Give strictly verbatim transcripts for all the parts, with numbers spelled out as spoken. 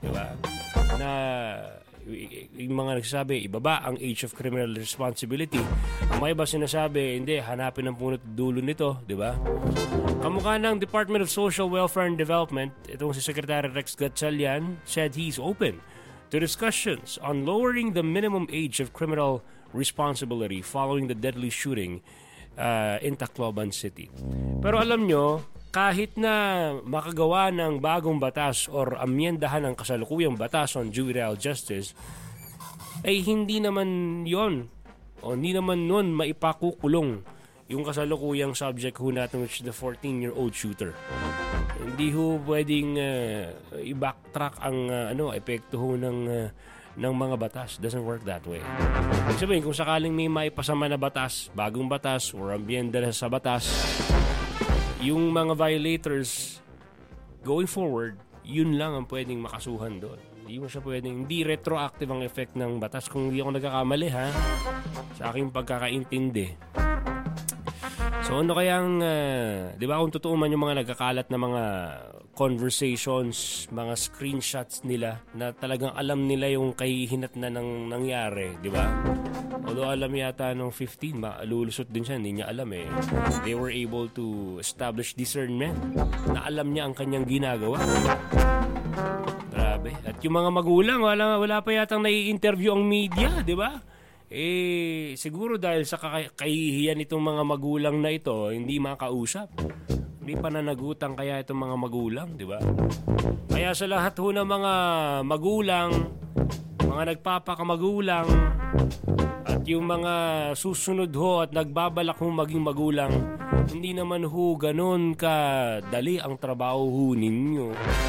Di ba? Na yung mga nagsasabi, ibaba ang age of criminal responsibility. Ang mga iba sinasabi, hindi, hanapin ang punot dulo nito, di ba? Kamukha ng Department of Social Welfare and Development, itong si Secretary Rex Gatchalian said he's open to discussions on lowering the minimum age of criminal responsibility following the deadly shooting uh, in Tacloban City. Pero alam nyo, kahit na makagawa ng bagong batas or amyendahan ng kasalukuyang batas on juvenile justice, ay hindi naman yon o hindi naman nun maipakukulong yung kasalukuyang subject ho natin, which is the fourteen-year-old shooter. Hindi ho pwedeng uh, i-backtrack ang uh, ano, epekto ho ng, uh, ng mga batas. Doesn't work that way. Ibig sabihin, kung sakaling may maipasama na batas, bagong batas or ambyenda sa batas, yung mga violators going forward, yun lang ang pwedeng makasuhan doon. Hindi mo siya pwedeng, hindi retroactive ang effect ng batas. Kung hindi ako nagkakamali, ha, sa aking pagkakaintindi. So ano kayang, uh, di ba kung totoo man yung mga nagkakalat na mga conversations, mga screenshots nila na talagang alam nila yung kahihinat na nang nangyari, di ba? Although alam yata nung fifteen, malulusot din siya, hindi niya alam eh. They were able to establish discernment na alam niya ang kanyang ginagawa. Grabe. At yung mga magulang, wala, wala pa yatang nai-interview ang media, di ba? Eh, siguro dahil sa kahihiyan itong mga magulang na ito, hindi makausap. Hindi pa nanagutang kaya itong mga magulang, di ba? Kaya sa lahat ho ng mga magulang, mga nagpapakamagulang, at yung mga susunod ho at nagbabalak ho maging magulang, hindi naman ho ganun kadali ang trabaho ho ninyo.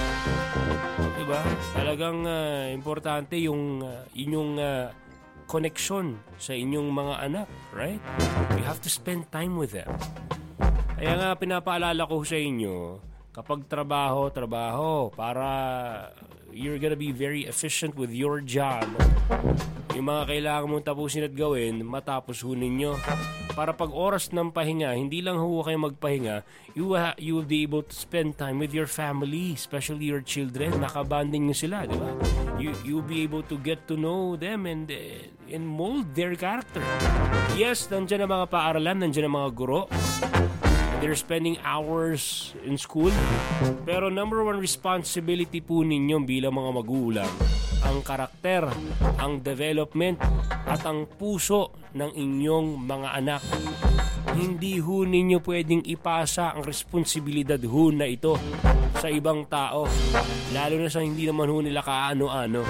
Diba? Talagang uh, importante yung uh, inyong uh, connection sa inyong mga anak, right? You have to spend time with them. Kaya nga pinapaalala ko sa inyo, kapag trabaho, trabaho, para you're gonna be very efficient with your job. Yung mga kailangan mong tapusin at gawin, matapos ho ninyo. Para pag oras ng pahinga, hindi lang ho kayo magpahinga, you, ha- you will be able to spend time with your family, especially your children. Nakabanding nyo sila, di ba? You, you'll be able to get to know them and, uh, and mold their character. Yes, nandiyan ang mga paaralan, nandiyan ang mga guro. They're spending hours in school. Pero number one responsibility po ninyo bilang mga magulang, ang karakter, ang development, at ang puso ng inyong mga anak. Hindi ho ninyo pwedeng ipasa ang responsibilidad ho na ito sa ibang tao. Lalo na sa hindi naman ho nila kaano-ano.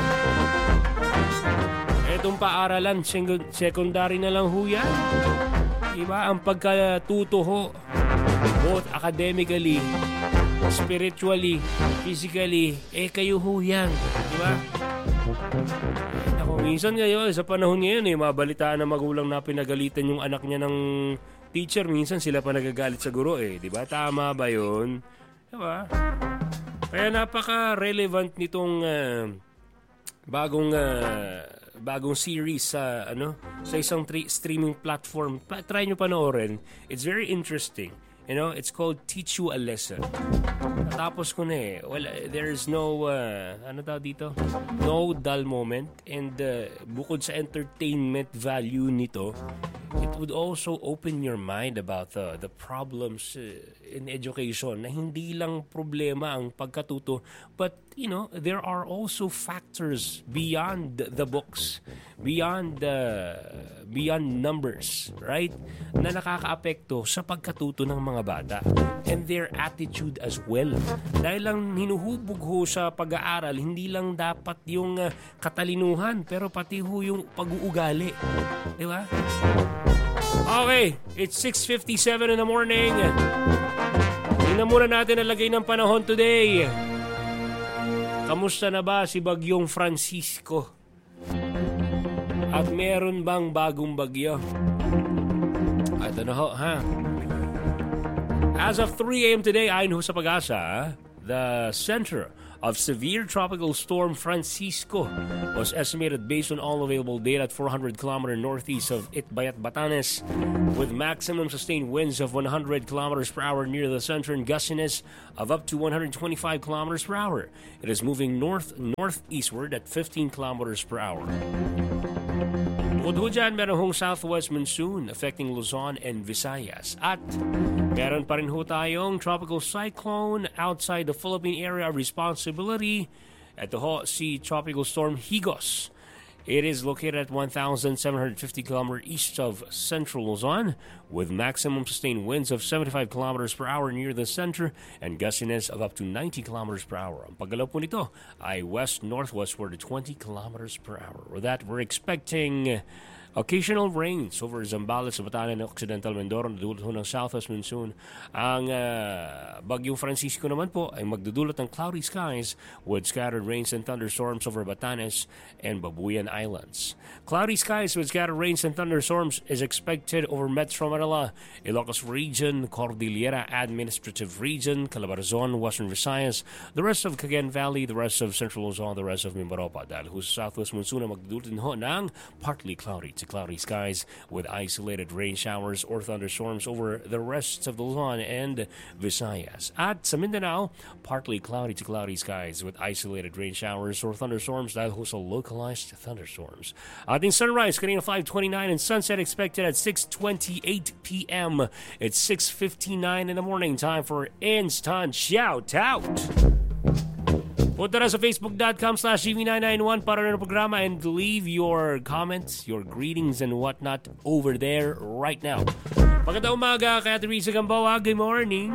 Etong paaralan, secondary na lang ho yan. Diba? Ang pagkatuto ho, both academically, spiritually, physically, eh kayo ho yan. Diba? Ako, minsan ngayon, sa panahon ngayon, eh, mabalitaan na magulang na pinagalitan yung anak niya ng teacher. Minsan sila pa nagagalit sa guro eh. Diba? Tama ba yun? Diba? Kaya napaka-relevant nitong uh, bagong uh, bagong series sa uh, ano sa isang tri- streaming platform. Pa- try nyo panoorin. It's very interesting. You know, it's called Teach You a Lesson. Natapos ko na eh. Well, there's no, uh, ano tawag dito? No dull moment. And uh, bukod sa entertainment value nito, it would also open your mind about uh, the problems uh, in education na hindi lang problema ang pagkatuto, but, you know, there are also factors beyond the books, beyond uh, beyond numbers, right? Na nakakaapekto sa pagkatuto ng mga bata and their attitude as well. Dahil lang hinuhubog ho sa pag-aaral, hindi lang dapat yung uh, katalinuhan, pero pati ho yung pag-uugali. Di ba? Okay, it's six fifty-seven in the morning. Tingnan muna natin ang lagay ng panahon today. Kamusta na ba si Bagyong Francisco? At meron bang bagong bagyo? I don't know, ha? As of three a.m. today, ayon ho sa Pag-asa, the center of severe tropical storm Francisco was estimated based on all available data at four hundred kilometers northeast of Itbayat, Batanes, with maximum sustained winds of one hundred kilometers per hour near the center and gustiness of up to one hundred twenty-five kilometers per hour. It is moving north-northeastward at fifteen kilometers per hour. Bukod ho dyan, meron hong southwest monsoon affecting Luzon and Visayas. At meron pa rin ho tayong tropical cyclone outside the Philippine area of responsibility. Ito ho si Tropical Storm Higos. It is located at one thousand seven hundred fifty kilometers east of central Luzon with maximum sustained winds of seventy-five kilometers per hour near the center and gustiness of up to ninety kilometers per hour. Ang paggalaw po nito ay west-northwestward to twenty kilometers per hour. With that, we're expecting occasional rains over Zambales, Batanes, and Occidental Mindoro na dulot ng southwest monsoon. Ang uh, Bagyong Francisco naman po ay magdudulot ng cloudy skies with scattered rains and thunderstorms over Batanes and Babuyan Islands. Cloudy skies with scattered rains and thunderstorms is expected over Metro Manila, Ilocos Region, Cordillera Administrative Region, Calabarzon, Western Visayas, the rest of Cagayan Valley, the rest of Central Luzon, the rest of Mimaropa. Dahil ho sa southwest monsoon na magdudulot din ho ng partly cloudy to cloudy skies with isolated rain showers or thunderstorms over the rest of Luzon and Visayas. At sa Mindanao, partly cloudy to cloudy skies with isolated rain showers or thunderstorms dahil ho sa localized thunderstorms. Ating sunrise kanina five twenty-nine and sunset expected at six twenty-eight p.m. It's six fifty-nine in the morning. Time for Instant Shout Out. Punta na sa facebook.com slash G V nine ninety-one para na ng programa and leave your comments, your greetings and whatnot over there right now. Magandang umaga kay Ate Risa Gamboa. Good morning.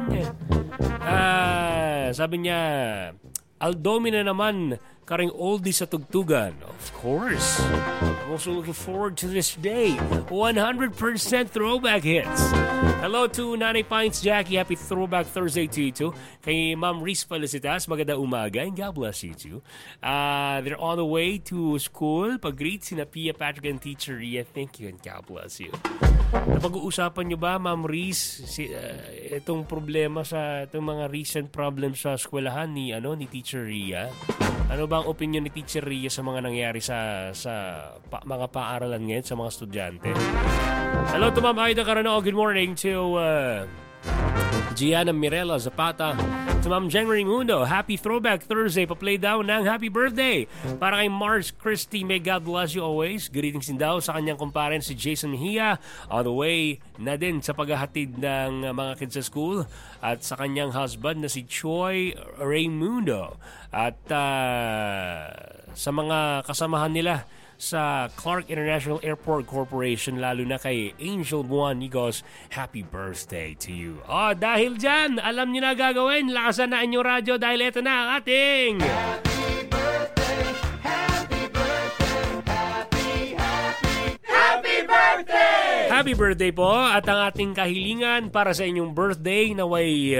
Uh, sabi niya, Aldomi na naman karing oldie sa tugtugan. Of course. I'm also looking forward to this day. one hundred percent throwback hits. Hello to Nanay Pints Jackie. Happy Throwback Thursday to you too. Kay Ma'am Reese Felicitas, maganda umaga and God bless you too. Uh, they're on the way to school. Pag-greet sina Pia, Patrick, and Teacher Ria. Thank you and God bless you. Napag-uusapan nyo ba, Ma'am Reese, si, uh, itong problema sa itong mga recent problems sa eskwelahan ni ano ni Teacher Ria? Ano ba ang opinion ni Teacher Ria sa mga nangyari sa sa pa, mga paaralan ngayon sa mga estudyante? Hello to Ma'am Aida Carano. Good morning to uh, Gianna Mirela Zapata. To Ma'am Jen Raimundo. Happy Throwback Thursday. Pa-play daw ng happy birthday para kay Mars Christie. May God bless you always. Greetings din daw sa kanyang kumparen si Jason Mejia. On the way na din sa paghahatid ng mga kids sa school. At sa kanyang husband na si Choi Raimundo. At uh, sa mga kasamahan nila sa Clark International Airport Corporation, lalo na kay Angel Buwan Nigos, happy birthday to you. Oh, dahil dyan, alam nyo na gagawin. Lakasan na inyong radyo dahil ito na ang ating Happy Birthday, Happy Birthday, Happy, Happy, Happy Birthday! Happy birthday po at ang ating kahilingan para sa inyong birthday na way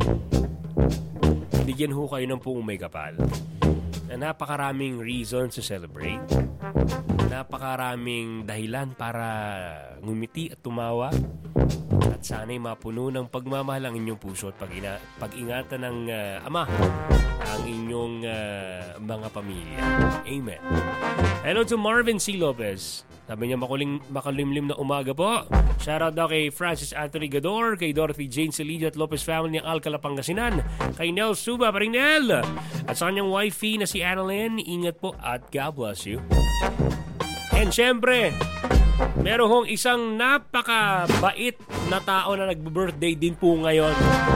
bigyan ho kayo ng puong may kapal. Na napakaraming reasons to celebrate. Napakaraming dahilan para ngumiti at tumawa. At sana'y mapuno ng pagmamahal ang inyong puso at pag-ina- pag-ingatan ng uh, Ama ang inyong uh, mga pamilya. Amen. Hello to Marvin C. Lopez. Sabi niya, makuling, makalimlim na umaga po. Shoutout daw kay Francis Anthony Gador, kay Dorothy Jane Celidio at Lopez family ng Alcala, Pangasinan, kay Nel Suba, paring Nel, at sa kanyang wifey na si Annalyn. Ingat po at God bless you. And syempre, meron hong isang napakabait na tao na nag-birthday din po ngayon.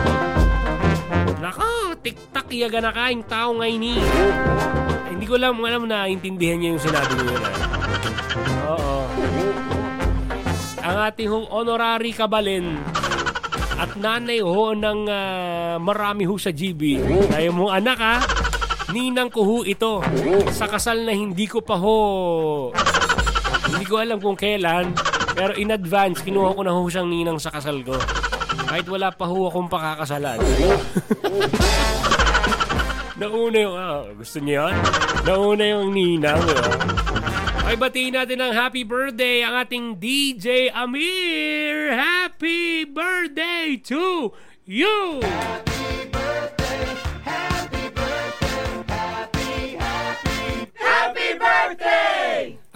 Nako, tiktak yaga na kaing tao ngayon ni. Hindi ko lang alam na intindihan niya yung sinabi niya na. Oo. Ang ating hong honorary kabalin at nanay ho ng uh, marami ho sa G B. Tayo mong anak ha. Ninang ko ho ito. Sa kasal na hindi ko pa ho. Hindi ko alam kung kailan. Pero in advance, kinuha ko na ho siyang ninang sa kasal ko. Kahit wala pa ho akong pakakasalan. Nauna yung, ah, gusto niyo yan? Nauna yung ninang. Ah. Ay, batiin natin ng happy birthday ang ating D J Amir. Happy birthday to you! Happy birthday, happy birthday,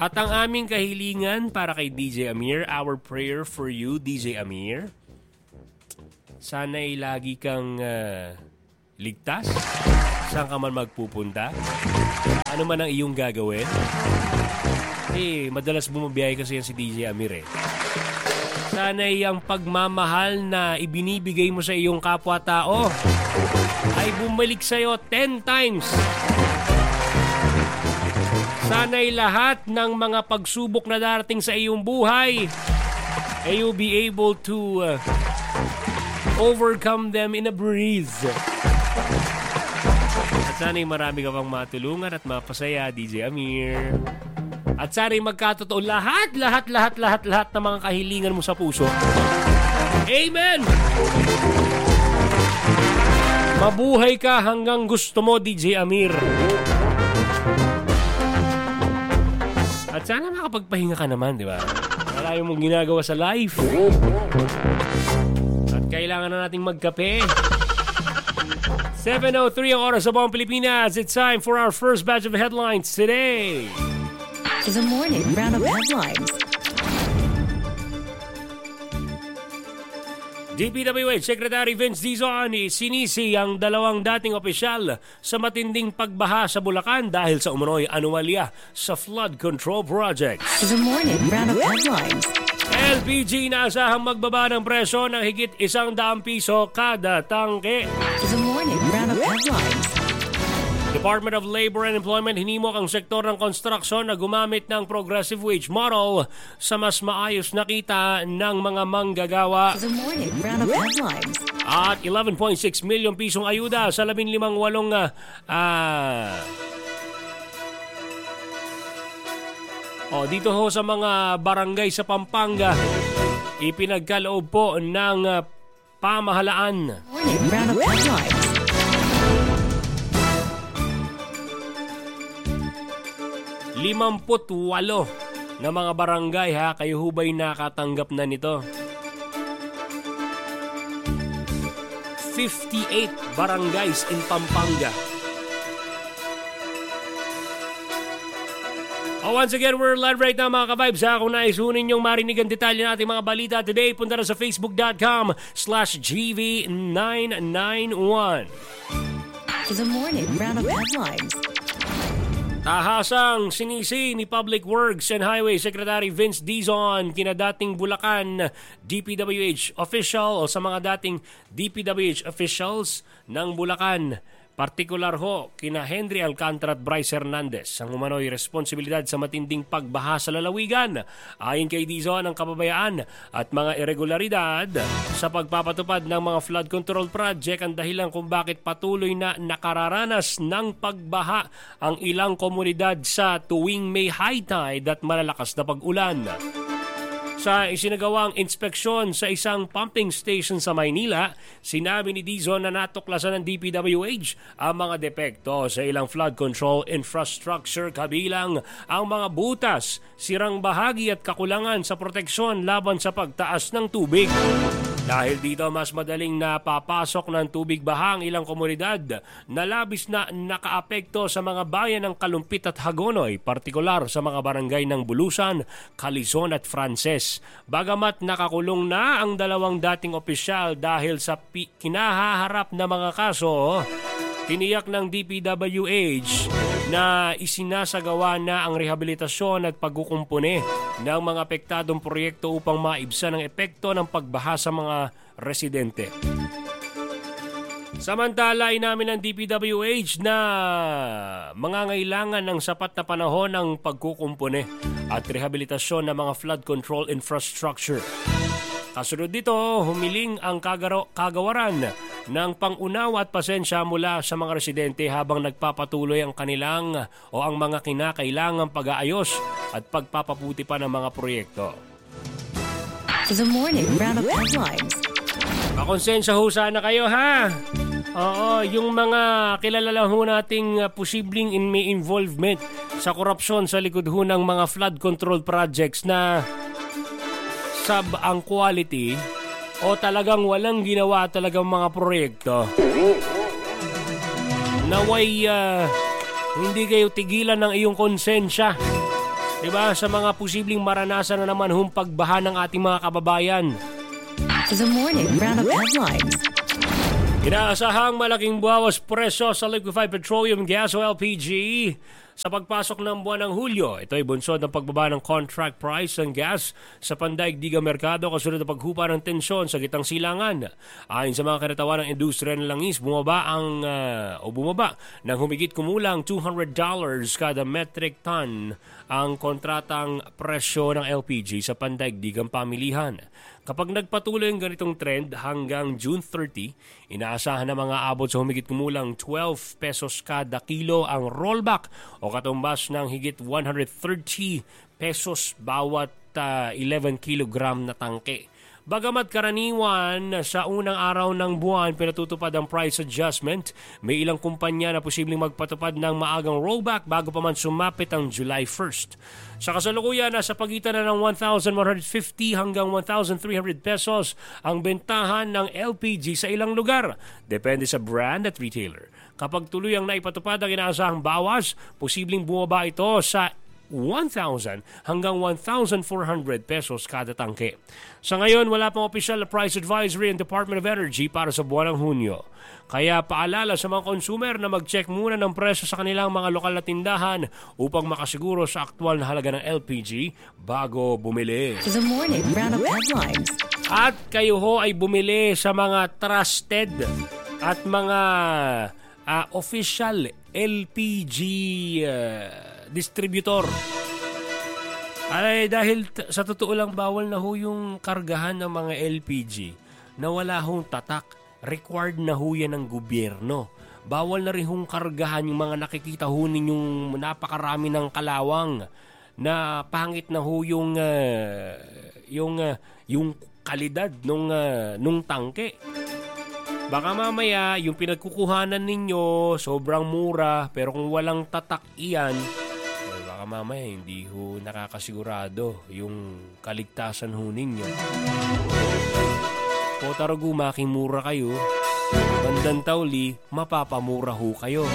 At ang aming kahilingan para kay D J Amir, our prayer for you, D J Amir, sana'y lagi kang uh, ligtas, saan ka man magpupunta, ano man ang iyong gagawin. Eh, madalas bumabiyahe kasi yan si D J Amir eh. Sana'y ang pagmamahal na ibinibigay mo sa iyong kapwa-tao ay bumalik sa'yo ten times. Sana'y lahat ng mga pagsubok na darating sa iyong buhay ay you'll be able to uh, overcome them in a breeze. At sana'y marami ka pang matulungan at mapasaya, D J Amir. At sana'y magkatotoo lahat, lahat, lahat, lahat, lahat ng mga kahilingan mo sa puso. Amen! Mabuhay ka hanggang gusto mo, D J Amir. At sana makapagpahinga ka naman, di ba? Wala yung mong ginagawa sa life. At kailangan na nating magkape. seven oh three ang oras sa buong Pilipinas. It's time for our first batch of headlines today. The morning round of headlines. D P W H Secretary Vince Dizon sinisi ang dalawang dating opisyal sa matinding pagbaha sa Bulacan dahil sa umunoy anomalya sa flood control project. The morning round of headlines. L P G inaasahang magbaba ng presyo ng higit isang daang piso kada tangke. The morning round of headlines. Department of Labor and Employment hinimok ang sektor ng construction na gumamit ng progressive wage model sa mas maayos na kita ng mga manggagawa. The morning round of headlines. At eleven point six milyong pisong ayuda sa labing limang walong uh, uh, oh, dito ho sa mga barangay sa Pampanga ipinagkaloob po ng uh, pamahalaan. Morning round of headlines. Limamput walo na mga barangay ha, kayo hubay nakatanggap na nito. fifty-eight barangays in Pampanga. Oh, once again, we're live right now mga ka-vibes ha. Kung naisunin yung marinig ang detalye natin mga balita today, punta na sa facebook.com slash gv991. The morning round of headlines. Tahasang sinisi ni Public Works and Highway Secretary Vince Dizon kina dating Bulacan D P W H official o sa mga dating D P W H officials ng Bulacan. Partikular ho kina Henry Alcantara at Bryce Hernandez ang umano'y responsibilidad sa matinding pagbaha sa lalawigan. Ayon kay Dizon, ang kapabayaan at mga irregularidad sa pagpapatupad ng mga flood control project ang dahilan kung bakit patuloy na nakararanas ng pagbaha ang ilang komunidad sa tuwing may high tide at malalakas na pag-ulan. Sa isinagawang inspeksyon sa isang pumping station sa Maynila, sinabi ni Dizon na natuklasan ng D P W H ang mga depekto sa ilang flood control infrastructure kabilang ang mga butas, sirang bahagi at kakulangan sa proteksyon laban sa pagtaas ng tubig. Dahil dito mas madaling napapasok ng tubig baha ang ilang komunidad na labis na nakaapekto sa mga bayan ng Kalumpit at Hagonoy, partikular sa mga barangay ng Bulusan, Calizon at Frances. Bagamat nakakulong na ang dalawang dating opisyal dahil sa pi- kinahaharap na mga kaso, tiniyak ng D P W H na isinasagawa na ang rehabilitasyon at pagkukumpune ng mga apektadong proyekto upang maibsan ang epekto ng pagbaha sa mga residente. Samantala, inamin ng D P W H na mangangailangan ng sapat na panahon ng pagkukumpune at rehabilitasyon ng mga flood control infrastructure. Kasunod dito, humiling ang kagaro- kagawaran ng pangunawa at pasensya mula sa mga residente habang nagpapatuloy ang kanilang o ang mga kinakailangang pag-aayos at pagpapaputi pa ng mga proyekto. The morning round of headlines. Pakonsensya ho sana kayo ha. Oo, yung mga kilala lang ho nating uh, posibleng in may involvement sa korupsyon sa likod ho ng mga flood control projects na sub ang quality o talagang walang ginawa talagang mga proyekto. Naway uh, hindi kayo tigilan ng iyong konsensya Diba? Sa mga posibleng maranasan na naman hong pagbaha ng ating mga kababayan. The morning roundup headlines. Inaasahang malaking bawas presyo sa liquefied petroleum gas o L P G sa pagpasok ng buwan ng Hulyo. Ito ay bunsod ng pagbaba ng contract price ng gas sa pandaigdigang merkado kasunod ng paghupa ng tensyon sa gitnang silangan. Ayon sa mga kinatawan ng industriya ng langis, bumaba ang uh, o bumaba ng humigit kumulang two hundred dollars kada metric ton ang kontratang presyo ng L P G sa pandaigdigang pamilihan. Kapag nagpatuloy ang ganitong trend hanggang June thirtieth, inaasahan na mga abot sa humigit kumulang twelve pesos kada kilo ang rollback o katumbas ng higit one hundred thirty pesos bawat uh, eleven kilogram na tangke. Bagamat karaniwan sa unang araw ng buwan pinatutupad ang price adjustment, may ilang kumpanya na posibleng magpatupad ng maagang rollback bago pa man sumapit ang July first. Sa kasalukuyan, nasa pagitan na ng one thousand one hundred fifty hanggang one thousand three hundred pesos ang bentahan ng L P G sa ilang lugar. Depende sa brand at retailer. Kapag tuloy ang naipatupad ang inaasahang bawas, posibleng bumaba ito sa one thousand hanggang one thousand four hundred pesos kada tangke. Sa ngayon, wala pang opisyal na price advisory ng Department of Energy para sa buwan ng Hunyo. Kaya paalala sa mga consumer na mag-check muna ng presyo sa kanilang mga lokal na tindahan upang makasiguro sa aktwal na halaga ng L P G bago bumili. The morning roundup headlines. At kayo ho ay bumili sa mga trusted at mga uh, official L P G uh, distributor. Ay, dahil t- sa totoo lang bawal na ho yung kargahan ng mga L P G na wala hong tatak. Required na ho yan ng gobyerno. Bawal na rin hong kargahan yung mga nakikita ho ninyong napakarami ng kalawang na pangit na ho yung uh, yung uh, yung kalidad nung uh, nung tangke. Baka mamaya yung pinagkukuhanan ninyo sobrang mura pero kung walang tatak iyan, eh, baka mamaya hindi ho nakakasigurado yung kaligtasan ho ninyo. O tarugo making mura kayo, bandang tauli, mapapamura ho kayo.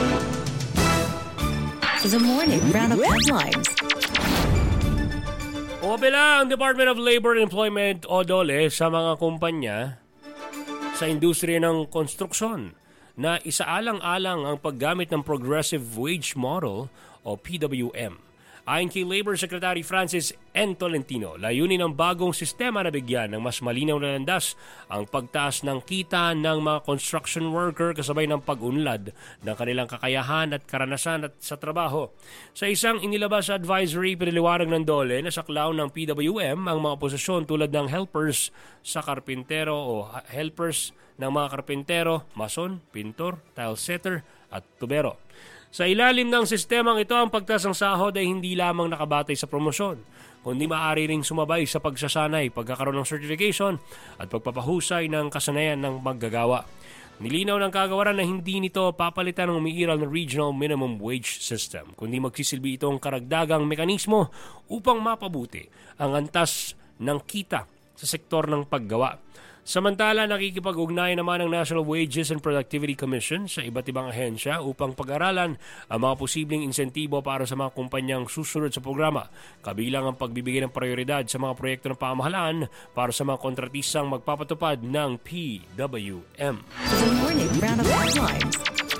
The morning roundup headlines. Umabila ang Department of Labor and Employment o DOLE sa mga kumpanya sa industriya ng konstruksyon na isaalang-alang ang paggamit ng Progressive Wage Model o P W M. Ayon kay Labor Secretary Francis N. Tolentino, layunin ng bagong sistema na bigyan ng mas malinaw na landas ang pagtaas ng kita ng mga construction worker kasabay ng pag-unlad ng kanilang kakayahan at karanasan at sa trabaho. Sa isang inilabas sa advisory, piniliwanag ng DOLE na saklaw ng P W M ang mga posisyon tulad ng helpers sa karpintero o helpers ng mga karpintero, mason, pintor, tile setter at tubero. Sa ilalim ng sistemang ito, ang pagtaas ng sahod ay hindi lamang nakabatay sa promosyon, kundi maaari ring sumabay sa pagsasanay, pagkakaroon ng certification at pagpapahusay ng kasanayan ng maggagawa. Nilinaw ng kagawaran na hindi nito papalitan ng umiiral na Regional Minimum Wage System, kundi magsisilbi itong karagdagang mekanismo upang mapabuti ang antas ng kita sa sektor ng paggawa. Samantala, nakikipag-ugnayan naman ang National Wages and Productivity Commission sa iba't ibang ahensya upang pag-aralan ang mga posibleng insentibo para sa mga kumpanyang susunod sa programa, kabilang ang pagbibigay ng prioridad sa mga proyekto ng pamahalaan para sa mga kontratisang magpapatupad ng P W M. The morning roundup headlines.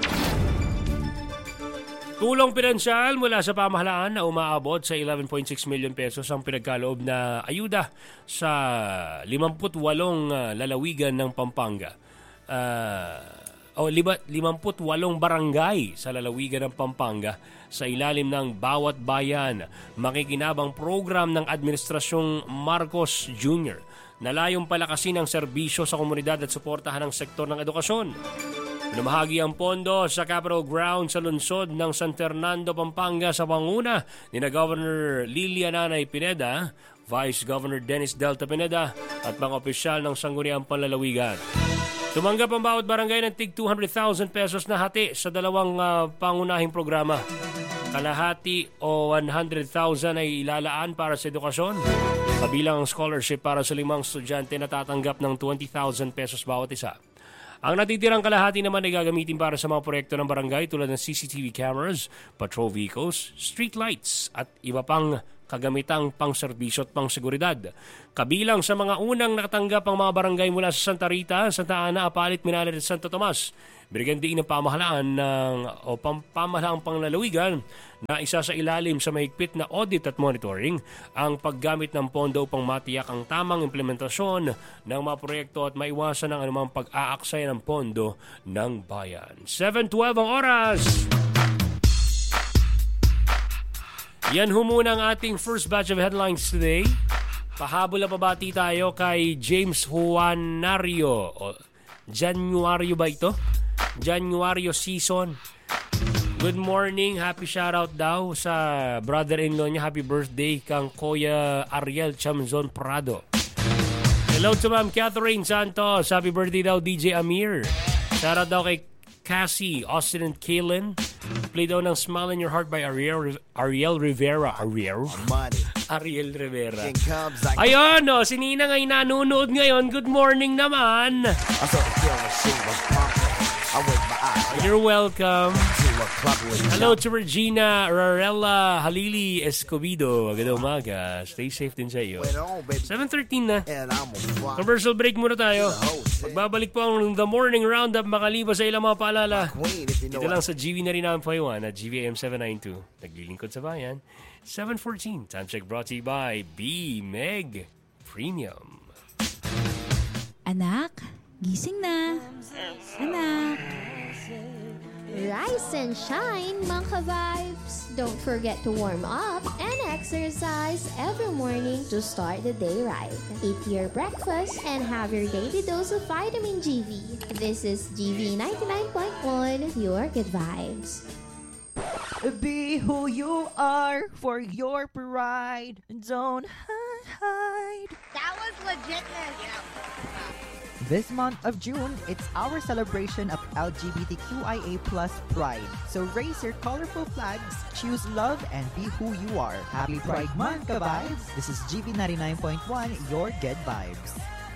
Tulong pinansyal mula sa pamahalaan na umaabot sa eleven point six million pesos ang pinagkaloob na ayuda sa fifty-eight uh, lalawigan ng Pampanga. Uh, o fifty-eight barangay sa lalawigan ng Pampanga sa ilalim ng Bawat Bayan, makikinabang program ng Administrasyong Marcos Junior na layong palakasin ang serbisyo sa komunidad at suportahan ang sektor ng edukasyon. Lumahagi ang pondo sa Capitol Ground sa lungsod ng San Fernando, Pampanga sa panguna ni na Governor Lilia Nanay Pineda, Vice Governor Dennis Delta Pineda at mga opisyal ng Sangguniang Panlalawigan. Tumanggap ang bawat barangay ng tig two hundred thousand pesos na hati sa dalawang uh, pangunahing programa. Kalahati o one hundred thousand ay ilalaan para sa edukasyon, kabilang ang scholarship para sa limang estudyante na tatanggap ng twenty thousand pesos bawat isa. Ang natitirang kalahati naman ay gagamitin para sa mga proyekto ng barangay tulad ng C C T V cameras, patrol vehicles, street lights at iba pang kagamitang pangserbisyo at pangseguridad. Kabilang sa mga unang nakatanggap ang mga barangay mula sa Santa Rita, Santa Ana, Apalit, Minalad at Santo Tomas. Binigyan din ng pamahalaan ng, o pam, pamahalaang panglalawigan na isa sa ilalim sa mahigpit na audit at monitoring ang paggamit ng pondo upang matiyak ang tamang implementasyon ng mga proyekto at maiwasan ang anumang pag-aaksaya ng pondo ng bayan. seven twelve ang oras! Yan ho muna ang ating first batch of headlines today. Pahabol na pabati tayo kay James Juanario. O, Januario ba ito? Januario season. Good morning. Happy shoutout daw sa brother-in-law niya. Happy birthday kang Kuya Ariel Chamzon Prado. Hello to Ma'am Catherine Santos. Happy birthday daw D J Amir. Shoutout daw kay Cassie, Austin and Kaylin. Play daw ng Smile in Your Heart by Ariel Ariel Rivera. Ariel? Ariel Rivera. Ayun, no, si Ninang ay nanonood ngayon. Good morning naman. You're welcome. Hello to Regina Rarella Halili Escobido. Magandang umaga. Stay safe din sa iyo. seven thirteen na. Commercial break muna tayo. Magbabalik po ang The Morning Roundup makaliba sa ilang mga paalala. Dito lang sa G V ninety-nine point one at G V A M seven ninety-two. Naglilingkod sa bayan. seven fourteen. Time check brought to you by B-Meg Premium. Anak, gising na. Anak. Rise and shine, mga ka-vibes! Don't forget to warm up and exercise every morning to start the day right. Eat your breakfast and have your daily dose of vitamin G V. This is G V ninety-nine point one, your good vibes. Be who you are for your pride. Don't hide. That was legitness. This month of June, it's our celebration of L G B T Q I A plus pride. So raise your colorful flags, choose love, and be who you are. Happy Pride Month, ka-vibes! This is G V ninety-nine point one, your good vibes.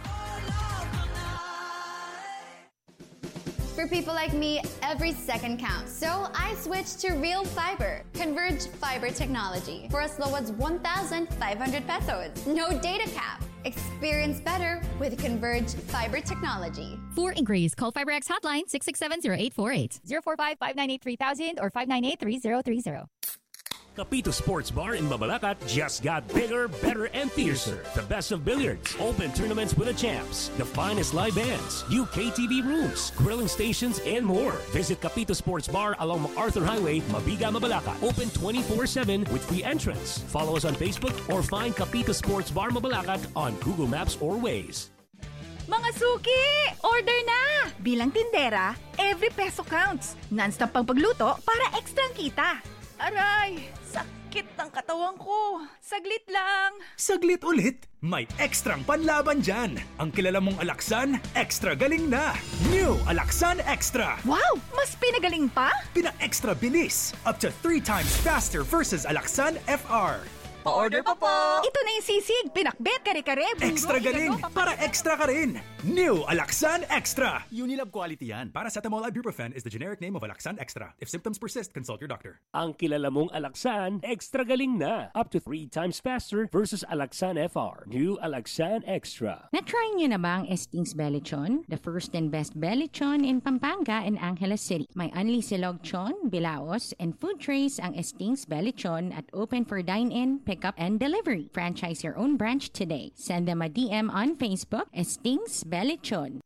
For people like me, every second counts. So I switched to Real Fiber, Converge Fiber Technology, for as low as one thousand five hundred pesos. No data cap. Experience better with Converge Fiber Technology. For inquiries, call FiberX hotline six six seven, zero eight four eight, zero four five, five nine eight, three thousand or five nine eight, three zero three zero. Capito Sports Bar in Mabalacat just got bigger, better, and fiercer. The best of billiards, open tournaments with the champs, the finest live bands, U K T V rooms, grilling stations, and more. Visit Capito Sports Bar along MacArthur Highway, Mabiga, Mabalacat. Open twenty-four seven with free entrance. Follow us on Facebook or find Capito Sports Bar Mabalacat on Google Maps or Waze. Mga suki! Order na! Bilang tindera, every peso counts. Non-stop pang pagluto para extra kita. Aray! Sakit ng katawan ko. Saglit lang. Saglit ulit? May ekstrang panlaban dyan. Ang kilala mong Alaxan, extra galing na. New Alaxan Extra. Wow! Mas pinagaling pa? Pina-extra bilis. Up to three times faster versus Alaxan F R. Pa-order pa po! Ito na yung sisig, pinakbet, kare-kare, bungo, Extra galing! igado, Para extra ka rin! New Alaxan Extra! Unilab quality yan. Paracetamol ibuprofen is the generic name of Alaxan Extra. If symptoms persist, consult your doctor. Ang kilala mong Alaxan, extra galing na. Up to three times faster versus Alaxan F R. New Alaxan Extra. Na-try niyo na ba ang Estings Bellichon? The first and best Bellichon in Pampanga and Angeles City. May Unli Silog Chon, Bilaos, and food trays ang Estings Bellichon at open for dine-in, pickup, and delivery. Franchise your own branch today. Send them a D M on Facebook, Estings Bellichon.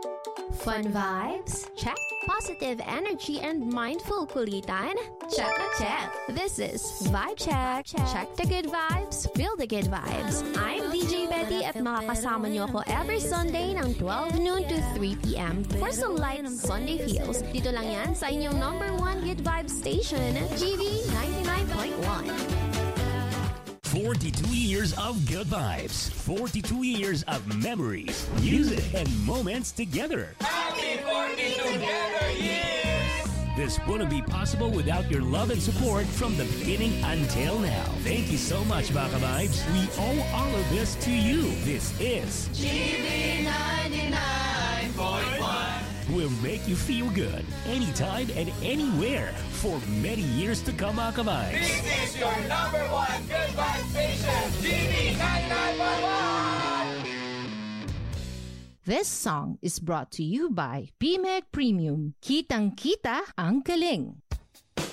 Fun vibes? Check. Positive energy and mindful kulitan? Check na check. This is Vibe Check. Check the good vibes, feel the good vibes. I'm D J Betty at makakasama niyo ako every Sunday ng twelve noon to three p.m. for some light Sunday feels. Dito lang yan sa inyong number one good vibes station, G V ninety-nine point one. forty-two years of good vibes. forty-two years of memories, music, and moments together. Happy forty together years! This wouldn't be possible without your love and support from the beginning until now. Thank you so much, Baka Vibes. We owe all of this to you. This is G V ninety-nine point one. will make you feel good anytime and anywhere for many years to come, mga kabays. This is your number one good vibe station, G B ninety-nine point one! This song is brought to you by B M E G Premium. Kitang-kita ang galing.